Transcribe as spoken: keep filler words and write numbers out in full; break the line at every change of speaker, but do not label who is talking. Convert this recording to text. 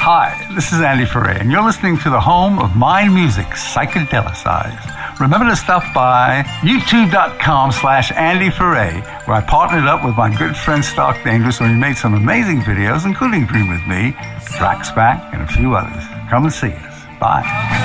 Hi, this is Andy Foray, and you're listening to the home of Mind Music, Psychedelicized. Remember to stop by youtube.com slash Andy Foray, where I partnered up with my good friend Stark Dangerous, and we made some amazing videos, including Dream With Me, Drax Back, and a few others. Come and see us. Bye.